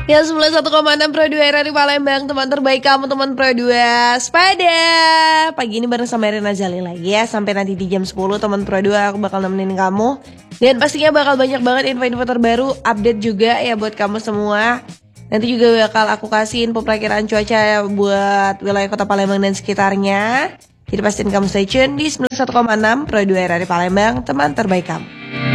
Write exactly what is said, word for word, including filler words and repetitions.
Ya sembilan puluh satu koma enam Pro dua R R I Palembang, teman terbaik kamu, teman Pro dua Spada. Pagi ini bareng sama Rina Zali lagi ya. Sampai nanti di jam sepuluh teman Pro dua aku bakal nemenin kamu. Dan pastinya bakal banyak banget info-info terbaru, update juga ya buat kamu semua. Nanti juga bakal aku kasih info perakiraan cuaca buat wilayah kota Palembang dan sekitarnya. Jadi pastiin kamu stay tune di sembilan puluh satu koma enam Pro dua R R I Palembang, teman terbaik kamu.